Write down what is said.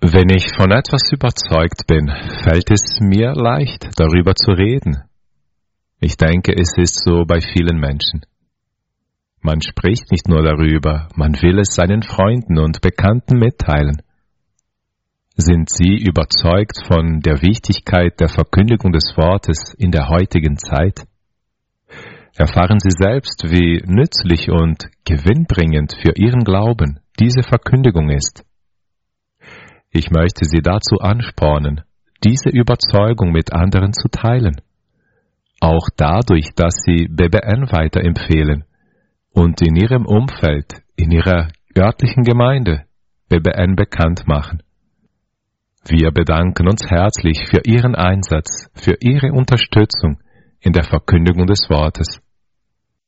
Wenn ich von etwas überzeugt bin, fällt es mir leicht, darüber zu reden. Ich denke, es ist so bei vielen Menschen. Man spricht nicht nur darüber, man will es seinen Freunden und Bekannten mitteilen. Sind Sie überzeugt von der Wichtigkeit der Verkündigung des Wortes in der heutigen Zeit? Erfahren Sie selbst, wie nützlich und gewinnbringend für Ihren Glauben diese Verkündigung ist. Ich möchte Sie dazu anspornen, diese Überzeugung mit anderen zu teilen. Auch dadurch, dass Sie BBN weiterempfehlen und in Ihrem Umfeld, in Ihrer örtlichen Gemeinde BBN bekannt machen. Wir bedanken uns herzlich für Ihren Einsatz, für Ihre Unterstützung in der Verkündigung des Wortes.